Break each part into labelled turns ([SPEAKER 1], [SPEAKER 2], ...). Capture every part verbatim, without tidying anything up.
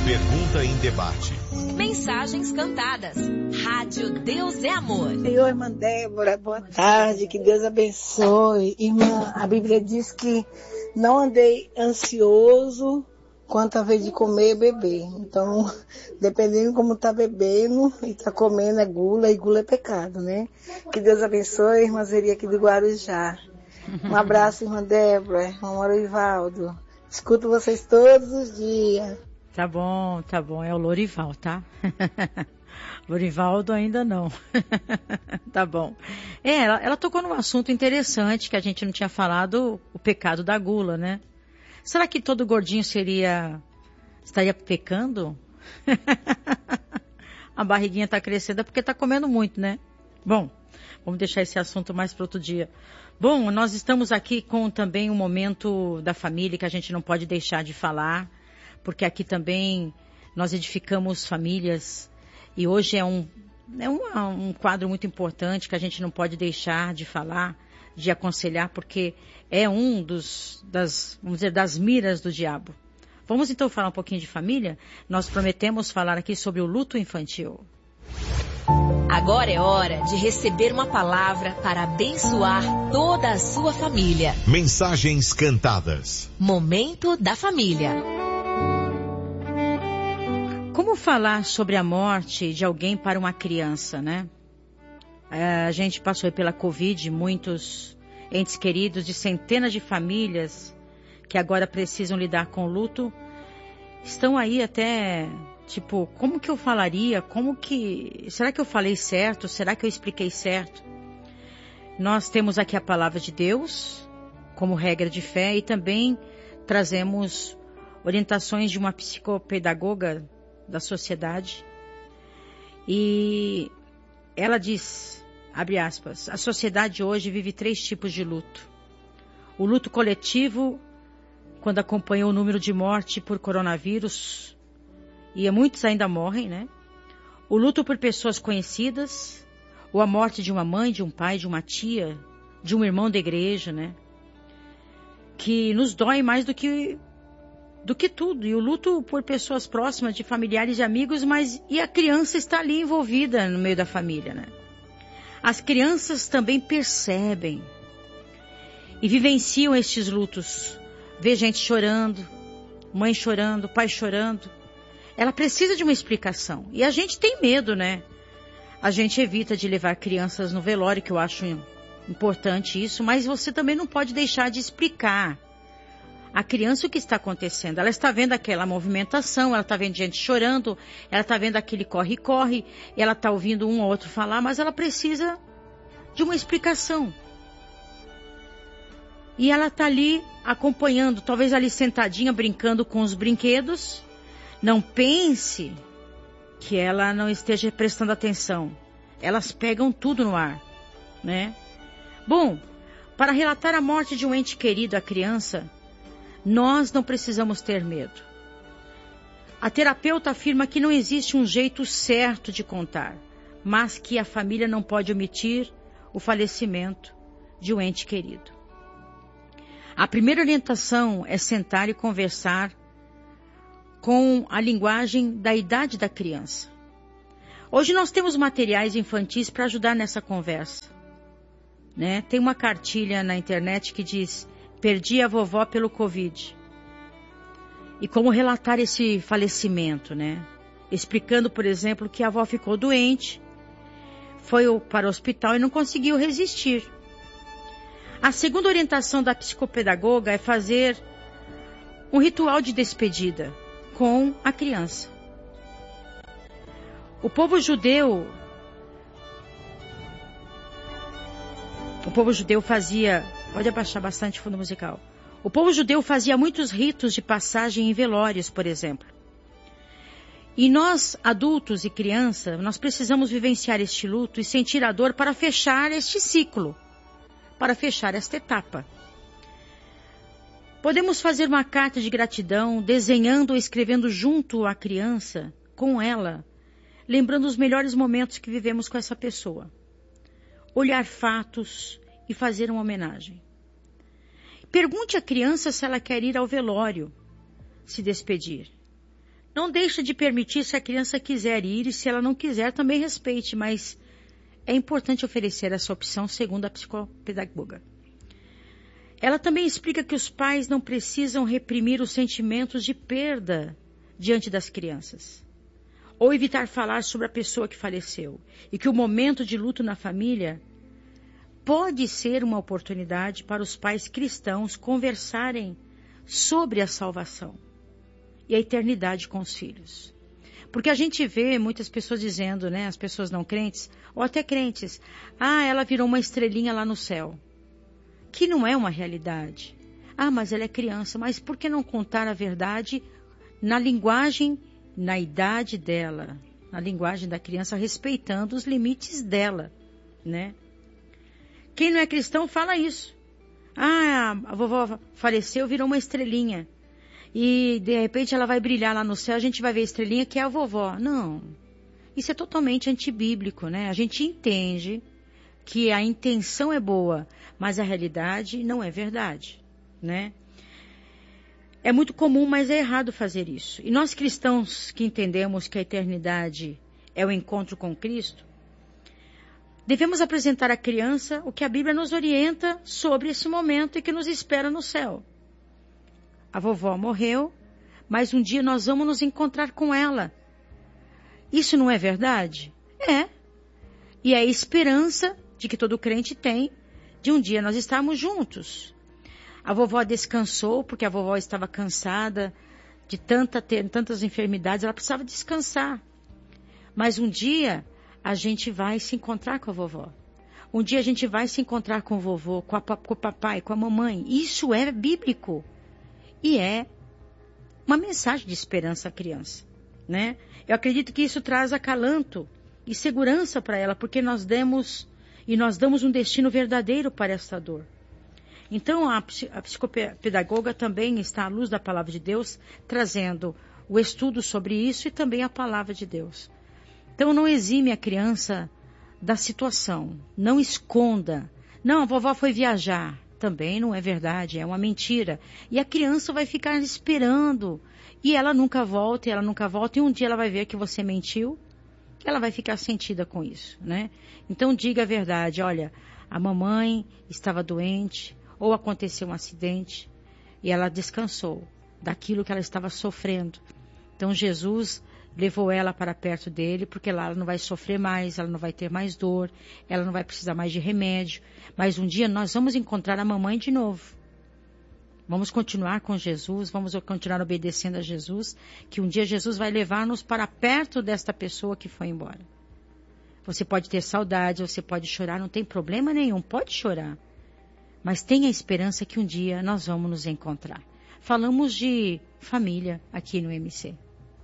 [SPEAKER 1] Pergunta em debate.
[SPEAKER 2] Mensagens cantadas. Rádio Deus é Amor.
[SPEAKER 3] Senhor, irmã Débora, boa tarde, que Deus abençoe. Irmã, a Bíblia diz que não andei ansioso quanto a vez de comer e beber. Então, dependendo como está bebendo e está comendo é gula, e gula é pecado, né? Que Deus abençoe, irmã Zeri aqui do Guarujá. Um abraço, irmã Débora, irmão Lorivaldo. Escuto vocês todos os dias.
[SPEAKER 4] Tá bom, tá bom. É o Lorival, tá? Lorivaldo ainda não. Tá bom. É, ela, ela tocou num assunto interessante que a gente não tinha falado, o pecado da gula, né? Será que todo gordinho seria, estaria pecando? A barriguinha tá crescendo porque tá comendo muito, né? Bom, vamos deixar esse assunto mais para outro dia. Bom, nós estamos aqui com também um momento da família que a gente não pode deixar de falar, porque aqui também nós edificamos famílias e hoje é um, é um, um quadro muito importante que a gente não pode deixar de falar, de aconselhar, porque é um dos, das, vamos dizer, das miras do diabo. Vamos então falar um pouquinho de família? Nós prometemos falar aqui sobre o luto infantil.
[SPEAKER 2] Agora é hora de receber uma palavra para abençoar toda a sua família.
[SPEAKER 1] Mensagens cantadas.
[SPEAKER 2] Momento da família.
[SPEAKER 4] Como falar sobre a morte de alguém para uma criança, né? A gente passou pela Covid, muitos entes queridos de centenas de famílias que agora precisam lidar com o luto, estão aí até, tipo, como que eu falaria? Como que... Será que eu falei certo? Será que eu expliquei certo? Nós temos aqui a palavra de Deus como regra de fé e também trazemos orientações de uma psicopedagoga da sociedade. E ela diz, abre aspas, a sociedade hoje vive três tipos de luto. O luto coletivo, quando acompanha o número de morte por coronavírus, e muitos ainda morrem, né? O luto por pessoas conhecidas, ou a morte de uma mãe, de um pai, de uma tia, de um irmão da igreja, né? Que nos dói mais do que, do que tudo. E o luto por pessoas próximas, de familiares e amigos, mas e a criança está ali envolvida no meio da família, né? As crianças também percebem e vivenciam estes lutos. Vê gente chorando, mãe chorando, pai chorando. Ela precisa de uma explicação. E a gente tem medo, né? A gente evita de levar crianças no velório, que eu acho importante isso, mas você também não pode deixar de explicar a criança o que está acontecendo. Ela está vendo aquela movimentação, ela está vendo gente chorando, ela está vendo aquele corre-corre, ela está ouvindo um ou outro falar, mas ela precisa de uma explicação. E ela está ali acompanhando, talvez ali sentadinha, brincando com os brinquedos. Não pense que ela não esteja prestando atenção. Elas pegam tudo no ar, né? Bom, para relatar a morte de um ente querido à criança, nós não precisamos ter medo. A terapeuta afirma que não existe um jeito certo de contar, mas que a família não pode omitir o falecimento de um ente querido. A primeira orientação é sentar e conversar com a linguagem da idade da criança. Hoje nós temos materiais infantis para ajudar nessa conversa, né? Tem uma cartilha na internet que diz: perdi a vovó pelo Covid. E como relatar esse falecimento, né? Explicando, por exemplo, que a avó ficou doente, foi para o hospital e não conseguiu resistir. A segunda orientação da psicopedagoga é fazer um ritual de despedida com a criança. O povo judeu, o povo judeu fazia, pode abaixar bastante o fundo musical. O povo judeu fazia muitos ritos de passagem em velórios, por exemplo. E nós, adultos e crianças, nós precisamos vivenciar este luto e sentir a dor para fechar este ciclo, para fechar esta etapa. Podemos fazer uma carta de gratidão, desenhando ou escrevendo junto à criança, com ela, lembrando os melhores momentos que vivemos com essa pessoa. Olhar fatos e fazer uma homenagem. Pergunte à criança se ela quer ir ao velório, se despedir. Não deixa de permitir se a criança quiser ir e se ela não quiser também respeite, mas é importante oferecer essa opção segundo a psicopedagoga. Ela também explica que os pais não precisam reprimir os sentimentos de perda diante das crianças, ou evitar falar sobre a pessoa que faleceu, e que o momento de luto na família pode ser uma oportunidade para os pais cristãos conversarem sobre a salvação e a eternidade com os filhos. Porque a gente vê muitas pessoas dizendo, né, as pessoas não crentes, ou até crentes, ah, ela virou uma estrelinha lá no céu. Que não é uma realidade. Ah, mas ela é criança, mas por que não contar a verdade na linguagem, na idade dela, na linguagem da criança, respeitando os limites dela, né? Quem não é cristão fala isso. Ah, a vovó faleceu, virou uma estrelinha. E, de repente, ela vai brilhar lá no céu, a gente vai ver a estrelinha que é a vovó. Não. Isso é totalmente antibíblico, né? A gente entende que a intenção é boa, mas a realidade não é verdade, né? É muito comum, mas é errado fazer isso. E nós cristãos que entendemos que a eternidade é o encontro com Cristo, devemos apresentar à criança o que a Bíblia nos orienta sobre esse momento e que nos espera no céu. A vovó morreu, mas um dia nós vamos nos encontrar com ela. Isso não é verdade? É. E é a esperança de que todo crente tem de um dia nós estarmos juntos. A vovó descansou porque a vovó estava cansada de tanta, ter, tantas enfermidades, ela precisava descansar. Mas um dia a gente vai se encontrar com a vovó. Um dia a gente vai se encontrar com o vovô, com, a, com o papai, com a mamãe. Isso é bíblico. E é uma mensagem de esperança à criança, né? Eu acredito que isso traz acalanto e segurança para ela, porque nós demos e nós damos um destino verdadeiro para esta dor. Então a, a psicopedagoga também está à luz da palavra de Deus, trazendo o estudo sobre isso e também a palavra de Deus. Então não exime a criança da situação, não esconda. Não, a vovó foi viajar. Também não é verdade, é uma mentira. E a criança vai ficar esperando. E ela nunca volta, e ela nunca volta. E um dia ela vai ver que você mentiu. Ela vai ficar sentida com isso, né? Então diga a verdade. Olha, a mamãe estava doente, ou aconteceu um acidente, e ela descansou daquilo que ela estava sofrendo. Então Jesus levou ela para perto dele, porque lá ela não vai sofrer mais, ela não vai ter mais dor, ela não vai precisar mais de remédio. Mas um dia nós vamos encontrar a mamãe de novo. Vamos continuar com Jesus, vamos continuar obedecendo a Jesus, que um dia Jesus vai levar-nos para perto desta pessoa que foi embora. Você pode ter saudade, você pode chorar, não tem problema nenhum, pode chorar. Mas tenha esperança que um dia nós vamos nos encontrar. Falamos de família aqui no M C.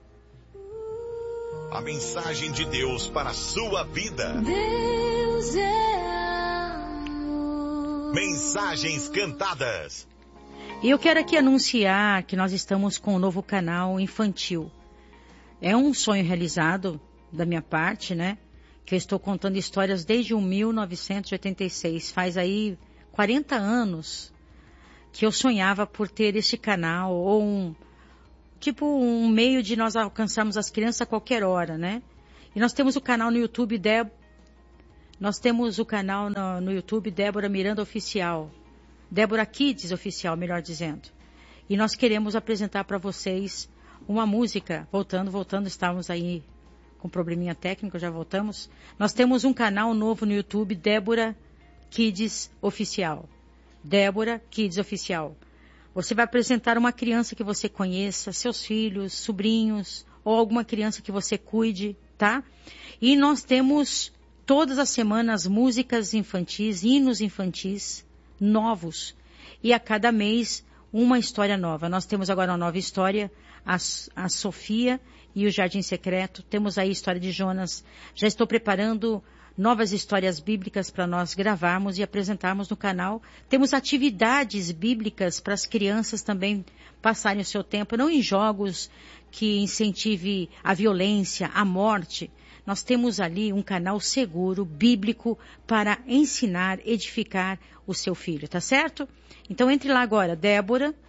[SPEAKER 1] A mensagem de Deus para a sua vida.
[SPEAKER 2] Deus é amor.
[SPEAKER 1] Mensagens cantadas.
[SPEAKER 4] E eu quero aqui anunciar que nós estamos com um novo canal infantil. É um sonho realizado da minha parte, né? Que eu estou contando histórias desde mil novecentos e oitenta e seis. Faz aí quarenta anos que eu sonhava por ter este canal ou um... tipo um meio de nós alcançarmos as crianças a qualquer hora, né? E nós temos o canal no YouTube, Deb... nós temos o canal no, no YouTube Débora Miranda Oficial, Débora Kids Oficial, melhor dizendo. E nós queremos apresentar para vocês uma música, voltando, voltando, estávamos aí com probleminha técnico, já voltamos. Nós temos um canal novo no YouTube, Débora Kids Oficial, Débora Kids Oficial. Você vai apresentar uma criança que você conheça, seus filhos, sobrinhos, ou alguma criança que você cuide, tá? E nós temos todas as semanas músicas infantis, hinos infantis novos. E a cada mês uma história nova. Nós temos agora uma nova história, a, a Sofia e o Jardim Secreto. Temos aí a história de Jonas. Já estou preparando novas histórias bíblicas para nós gravarmos e apresentarmos no canal. Temos atividades bíblicas para as crianças também passarem o seu tempo, não em jogos que incentive a violência, a morte. Nós temos ali um canal seguro, bíblico, para ensinar, edificar o seu filho, tá certo? Então entre lá agora, Débora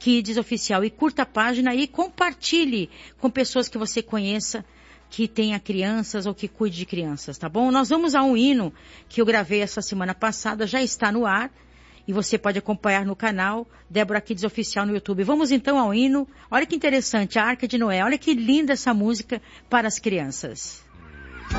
[SPEAKER 4] Kids Oficial. E curta a página e compartilhe com pessoas que você conheça, que tenha crianças ou que cuide de crianças, tá bom? Nós vamos a um hino que eu gravei essa semana passada, já está no ar. E você pode acompanhar no canal Débora Kids Oficial no YouTube. Vamos então ao hino. Olha que interessante, a Arca de Noé. Olha que linda essa música para as crianças.